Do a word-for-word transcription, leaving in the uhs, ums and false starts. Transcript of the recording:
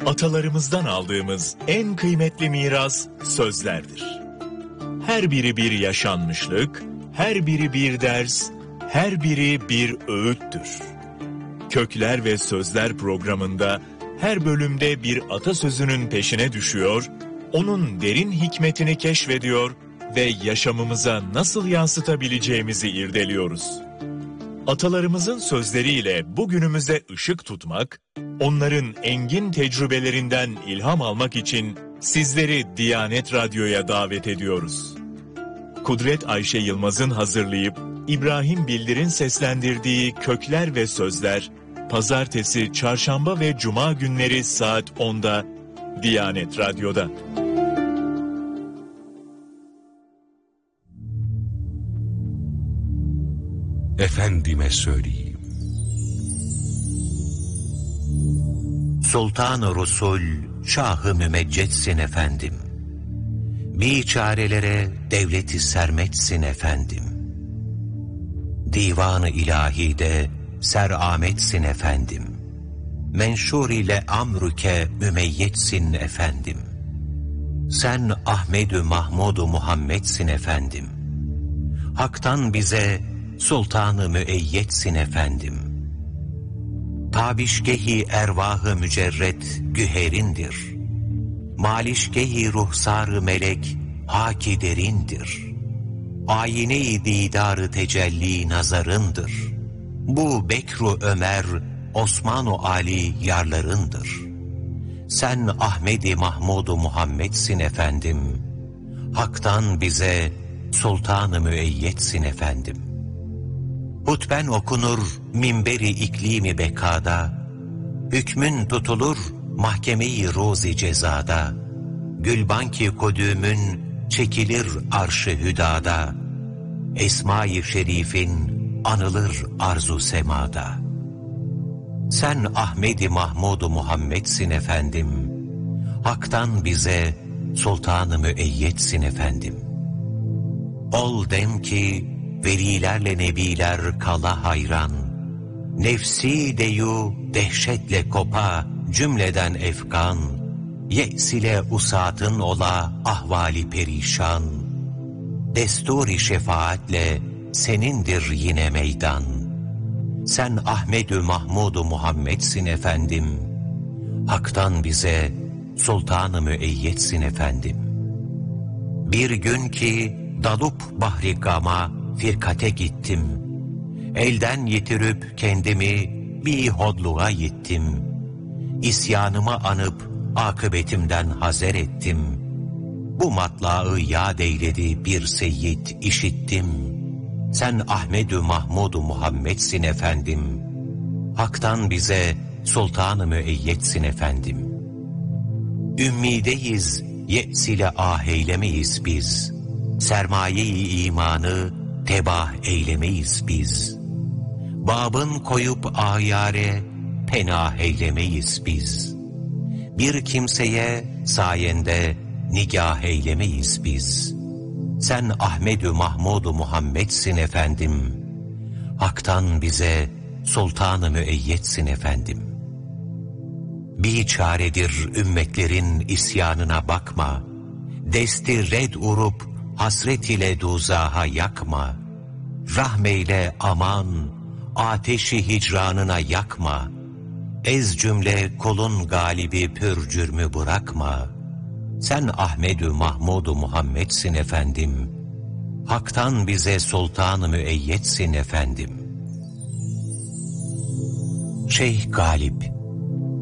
Atalarımızdan aldığımız en kıymetli miras sözlerdir. Her biri bir yaşanmışlık, her biri bir ders, her biri bir öğüttür. Kökler ve Sözler programında her bölümde bir atasözünün peşine düşüyor, onun derin hikmetini keşfediyor ve yaşamımıza nasıl yansıtabileceğimizi irdeliyoruz. Atalarımızın sözleriyle bugünümüze ışık tutmak, onların engin tecrübelerinden ilham almak için sizleri Diyanet Radyo'ya davet ediyoruz. Kudret Ayşe Yılmaz'ın hazırlayıp İbrahim Bildir'in seslendirdiği Kökler ve Sözler, Pazartesi, Çarşamba ve Cuma günleri saat onda Diyanet Radyo'da. Efendime söyleyeyim. Sultan-ı Resul, Şah-ı Mümeccetsin efendim. Biçarelere devleti sermetsin efendim. Divan-ı İlahi'de serametsin efendim. Menşur ile amrüke mümeyyetsin efendim. Sen Ahmed-ü Mahmud-u Muhammed'sin efendim. Hak'tan bize Sultan-ı Müeyyetsin efendim. Tabişgehi ervah-ı mücerret güherindir. Malişgehi ruhsar-ı melek haki derindir. Ayine-i didar-ı tecelli nazarındır. Bu Bekru Ömer, Osman-ı Ali yarlarındır. Sen Ahmed-i Mahmud-u Muhammed'sin efendim. Hak'tan bize Sultan-ı Müeyyetsin efendim. Hutben okunur minberi iklimi bekada, hükmün tutulur mahkeme-i roz-i cezada, gülbanki kodümün çekilir arş-ı hüdada, Esma-i şerifin anılır arzu semada. Sen Ahmed-i Mahmud-u Muhammed'sin efendim, Hak'tan bize Sultan-ı Müeyyetsin efendim. Ol dem ki velilerle nebiler kala hayran, nefsi deyu dehşetle kopa cümleden efkan, ye'sile usatın ola ahvali perişan, desturi şefaatle senindir yine meydan. Sen Ahmed-ü Mahmud-u Muhammed'sin efendim, Hak'tan bize Sultan-ı Müeyyetsin efendim. Bir gün ki dalup bahri gama firkate gittim, elden yitirip kendimi bir hodluğa yittim, İsyanımı anıp akıbetimden hazer ettim, bu matlağı yad eyledi bir seyyid işittim. Sen Ahmed-ü Mahmud-u Muhammed'sin efendim, Hak'tan bize Sultan-ı Müeyyetsin efendim. Ümmideyiz, ye'sile ah eylemeyiz biz, sermaye-i imanı tebah eylemeyiz biz. Babın koyup ayare penah eylemeyiz biz. Bir kimseye sayende nigah eylemeyiz biz. Sen Ahmed-ü Mahmud-u Muhammed'sin efendim, Hak'tan bize Sultan-ı Müeyyetsin efendim. Biçaredir ümmetlerin isyanına bakma, desti red urup hasret ile duzaha yakma, rahmeyle aman, ateşi hicranına yakma, ez cümle kulun galibi pür cürmü bırakma. Sen Ahmed-ü Mahmud-u Muhammed'sin efendim, Hak'tan bize Sultan-ı Müeyyetsin efendim. Şeyh Galip